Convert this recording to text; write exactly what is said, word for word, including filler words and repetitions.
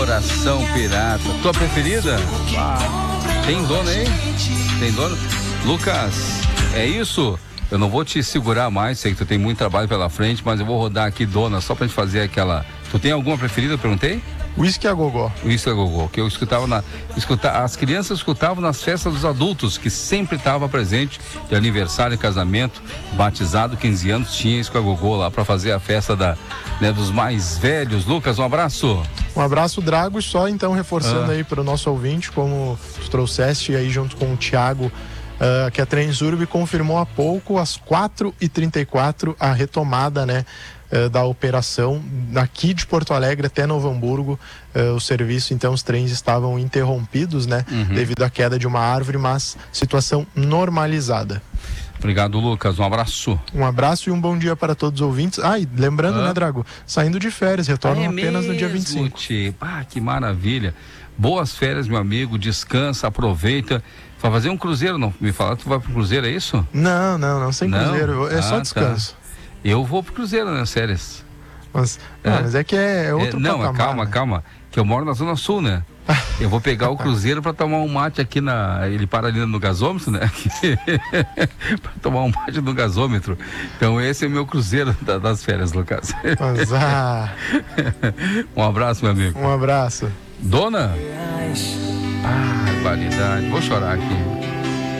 Coração Pirata. Tua preferida? Ah, tem dono aí? Tem dono? Lucas, é isso? Eu não vou te segurar mais, sei que tu tem muito trabalho pela frente, mas eu vou rodar aqui, dona, só pra gente fazer aquela... Tu tem alguma preferida, eu perguntei? Whisky a gogó. Whisky a gogó, que eu escutava na... Escuta, as crianças escutavam nas festas dos adultos, que sempre estava presente, de aniversário, casamento, batizado, quinze anos, tinha Whisky a gogó lá pra fazer a festa da, né, dos mais velhos. Lucas, um abraço. Um abraço, Drago, só então reforçando ah. aí para o nosso ouvinte, como tu trouxeste aí junto com o Thiago, Uh, que a Transurb confirmou há pouco, às quatro e trinta e quatro, a retomada, né, uh, da operação aqui de Porto Alegre até Novo Hamburgo. Uh, o serviço, então, os trens estavam interrompidos, né, uhum. devido à queda de uma árvore, mas situação normalizada. Obrigado, Lucas. Um abraço. Um abraço e um bom dia para todos os ouvintes. Ah, e lembrando, ah. né, Drago, saindo de férias, retornam ah, é apenas mesmo, no dia vinte e cinco. Tchê. Ah, que maravilha. Boas férias, meu amigo. Descansa, aproveita. Vai fazer um cruzeiro, não? Me fala, tu vai pro cruzeiro, é isso? Não, não, não, sem não? cruzeiro. É ah, só descanso. Tá. Eu vou pro cruzeiro nas férias. Mas é, não, mas é que é outro é, Não, patamar, calma, né? calma. Que eu moro na Zona Sul, né? Eu vou pegar o cruzeiro para tomar um mate aqui na... Ele para ali no gasômetro, né? Para tomar um mate no gasômetro. Então esse é o meu cruzeiro da, das férias, Lucas. Mas, ah... Um abraço, meu amigo. Um abraço. Dona? Ah, qualidade. Vou chorar aqui.